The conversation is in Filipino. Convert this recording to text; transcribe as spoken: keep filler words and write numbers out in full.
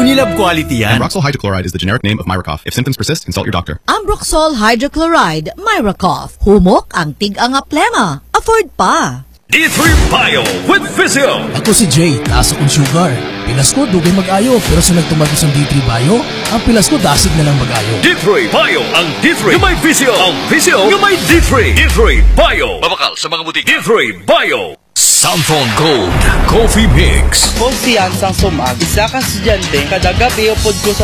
Unilab quality yan. Ambroxol hydrochloride is the generic name of Myracoff. If symptoms persist, consult your doctor. Ambroxol hydrochloride, Myracoff. Humok ang tig-anga plema. Afford pa. D three Bio with Physio. Ako si Jay, taas akong sugar. Pilas ko, dugay mag-ayo. Pero sa nagtumagos ng D three Bio, ang pilas ko dasig na lang mag-ayo. D three Bio, ang D three na may Physio. Ang Physio na may D three. D three Bio. Mabakal sa mga butik. D three Bio. Samphon Gold Coffee Mix. Kung siyan sang sumag, isa ka estudyante, kada gabi upod ko sa